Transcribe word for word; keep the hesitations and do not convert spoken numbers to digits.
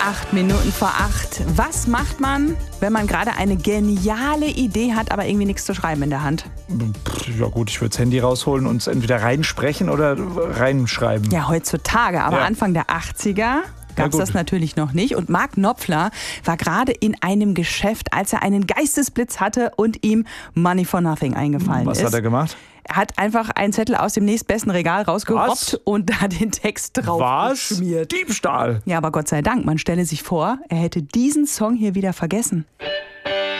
Acht Minuten vor acht. Was macht man, wenn man gerade eine geniale Idee hat, aber irgendwie nichts zu schreiben in der Hand? Ja gut, ich würde das Handy rausholen und es entweder reinsprechen oder reinschreiben. Ja, heutzutage, aber Ja. Anfang der achtziger gab es Ja, das gut. natürlich noch nicht. Und Mark Knopfler war gerade in einem Geschäft, als er einen Geistesblitz hatte und ihm Money for Nothing eingefallen Was ist. hat er gemacht? Er hat einfach einen Zettel aus dem nächstbesten Regal rausgerobbt Was? und da den Text drauf Was? geschmiert. Diebstahl. Ja, aber Gott sei Dank, man stelle sich vor, er hätte diesen Song hier wieder vergessen.